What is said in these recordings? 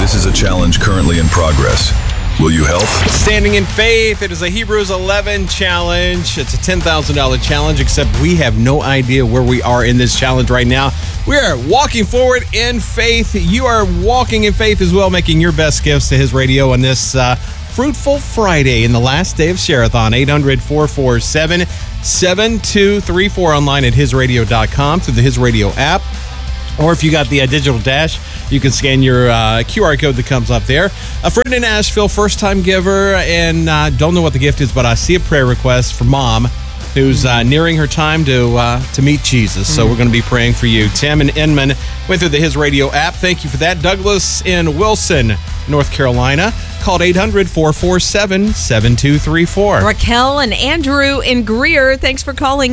This is a challenge currently in progress. Will you help? Standing in Faith. It is a Hebrews 11 challenge. It's a $10,000 challenge, except we have no idea where we are in this challenge right now. We are walking forward in faith. You are walking in faith as well, making your best gifts to His Radio on this Fruitful Friday in the last day of Share-a-thon. 800-447-7234 online at hisradio.com through the His Radio app. Or if you got the digital dash, you can scan your QR code that comes up there. A friend in Asheville, first-time giver, and don't know what the gift is, but I see a prayer request for Mom, who's nearing her time to meet Jesus. So we're going to be praying for you. Tim and Inman went through the His Radio app. Thank you for that. Douglas in Wilson, North Carolina, called 800-447-7234. Raquel and Andrew in Greer, thanks for calling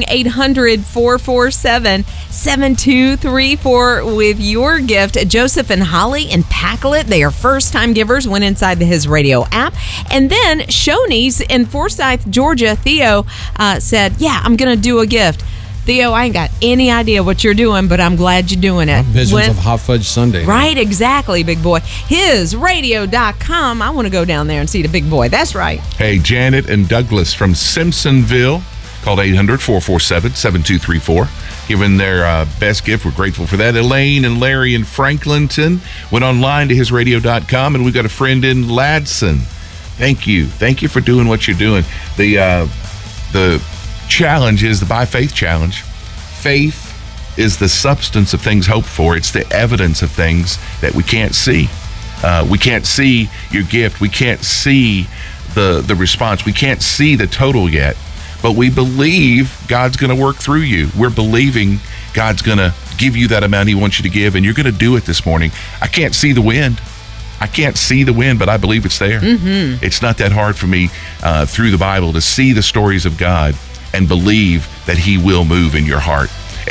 800-447-7234 with your gift. Joseph and Holly in Packlet, they are first-time givers, went inside the His Radio app. And then Shoney's in Forsyth, Georgia, Theo said, yeah, I'm going to do a gift. Theo, I ain't got any idea what you're doing, but I'm glad you're doing it. Visions of Hot Fudge Sundae. Right, exactly, big boy. Hisradio.com. I want to go down there and see the big boy. That's right. Hey, Janet and Douglas from Simpsonville called 800-447-7234. Giving their best gift. We're grateful for that. Elaine and Larry in Franklinton went online to hisradio.com, and we've got a friend in Ladson. Thank you. Thank you for doing what you're doing. The challenge is the By Faith Challenge. Faith is the substance of things hoped for. It's the evidence of things that we can't see. We can't see your gift. We can't see the response. We can't see the total yet. But we believe God's going to work through you. We're believing God's going to give you that amount He wants you to give, and you're going to do it this morning. I can't see the wind. I can't see the wind, but I believe it's there. Mm-hmm. It's not that hard for me through the Bible to see the stories of God and believe that He will move in your heart.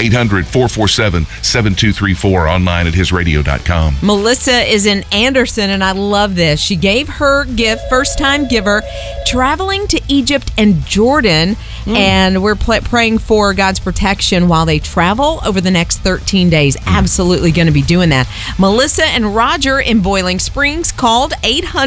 800-447-7234 online at hisradio.com. Melissa is in Anderson, and I love this. She gave her gift, first-time giver, traveling to Egypt and Jordan, and we're praying for God's protection while they travel over the next 13 days. Absolutely going to be doing that. Melissa and Roger in Boiling Springs called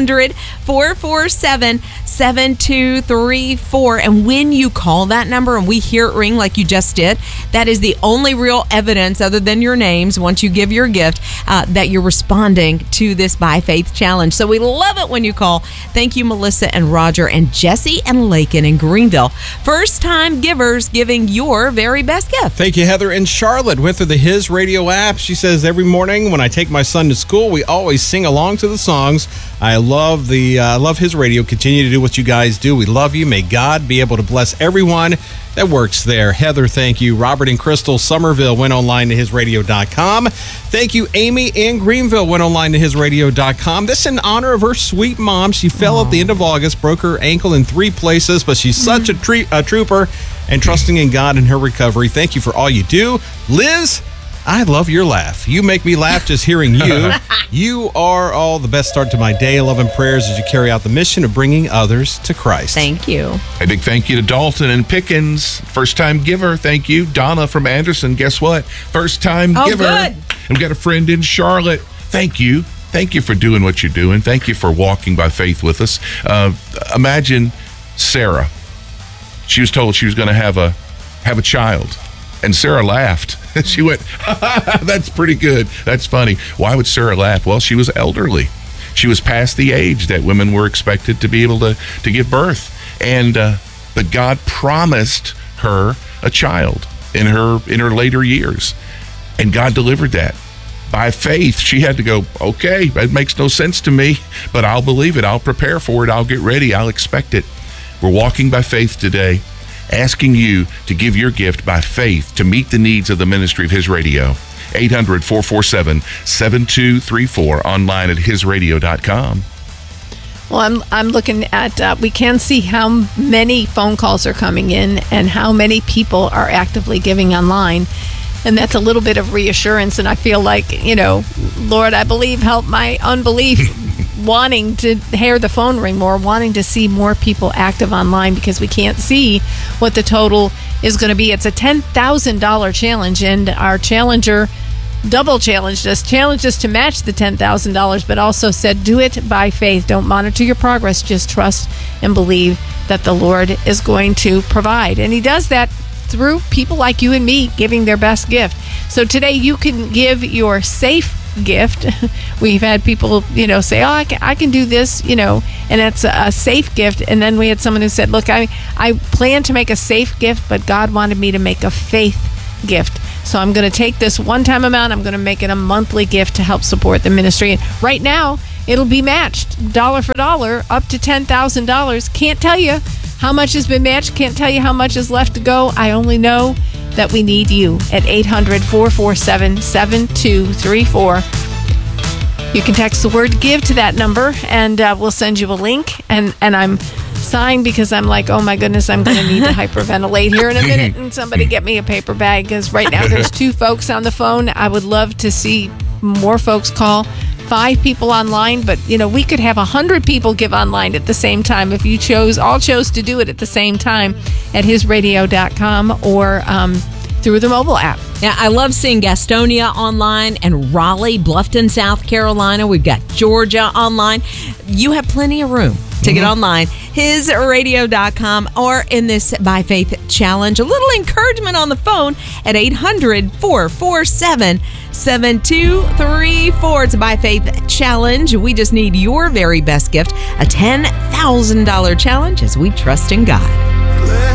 800-447-7234, and when you call that number and we hear it ring like you just did, that is the only real evidence other than your names once you give your gift that you're responding to this By Faith Challenge. So we love it when you call. Thank you, Melissa and Roger and Jesse and Lakin in Greenville. First time givers giving your very best gift. Thank you, Heather in Charlotte. Went through the His Radio app. She says, every morning when I take my son to school, we always sing along to the songs. I love His Radio. Continue to do what you guys do. We love you. May God be able to bless everyone that works there. Heather, thank you. Robert and Crystal Somerville went online to hisradio.com. Thank you. Amy in Greenville went online to hisradio.com. This in honor of her sweet mom. She fell at the end of August, broke her ankle in 3 places, but she's such a trooper and trusting in God in her recovery. Thank you for all you do. Liz, I love your laugh. You make me laugh just hearing you. You are all the best start to my day. Love and prayers as you carry out the mission of bringing others to Christ. Thank you. A big thank you to Dalton and Pickens, first-time giver. Thank you. Donna from Anderson, guess what? First-time giver. Good. And we got a friend in Charlotte. Thank you. Thank you for doing what you're doing. Thank you for walking by faith with us. Imagine Sarah. She was told she was going to have a child. And Sarah laughed. She went, that's pretty good. That's funny. Why would Sarah laugh? Well, she was elderly. She was past the age that women were expected to be able to give birth. And but God promised her a child in her later years. And God delivered that. By faith, she had to go, okay, that makes no sense to me, but I'll believe it. I'll prepare for it. I'll get ready. I'll expect it. We're walking by faith today, asking you to give your gift by faith to meet the needs of the ministry of His Radio. 800-447-7234 online at hisradio.com. Well, I'm looking at, we can see how many phone calls are coming in and how many people are actively giving online. And that's a little bit of reassurance. And I feel like, Lord, I believe, help my unbelief, wanting to hear the phone ring more, wanting to see more people active online because we can't see what the total is going to be. It's a $10,000 challenge, and our challenger double challenged us to match the $10,000, but also said, do it by faith. Don't monitor your progress. Just trust and believe that the Lord is going to provide. And he does that through people like you and me giving their best gift. So today you can give your safe gift. We've had people, say, oh, I can do this, and it's a safe gift. And then we had someone who said, look, I plan to make a safe gift, but God wanted me to make a faith gift. So I'm going to take this one-time amount, I'm going to make it a monthly gift to help support the ministry. And right now, it'll be matched dollar for dollar up to $10,000. Can't tell you how much has been matched. Can't tell you how much is left to go. I only know that we need you at 800-447-7234. You can text the word GIVE to that number, and we'll send you a link. And I'm sighing because I'm like, oh my goodness, I'm going to need to hyperventilate here in a minute. And somebody get me a paper bag, because right now there's 2 folks on the phone. I would love to see more folks call. 5 people online, but we could have 100 people give online at the same time if you all chose to do it at the same time at hisradio.com or through the mobile app. Yeah, I love seeing Gastonia online and Raleigh, Bluffton, South Carolina. We've got Georgia online. You have plenty of room to get online. Hisradio.com or in this By Faith Challenge. A little encouragement on the phone at 800-447-7234. It's a By Faith Challenge. We just need your very best gift, a $10,000 challenge as we trust in God.